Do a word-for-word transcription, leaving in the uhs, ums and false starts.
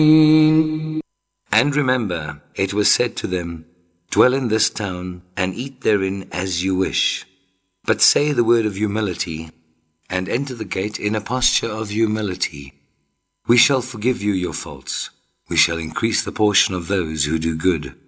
And remember, it was said to them, dwell in this town and eat therein as you wish. But say the word of humility and enter the gate in a posture of humility. We shall forgive you your faults. We shall increase the portion of those who do good.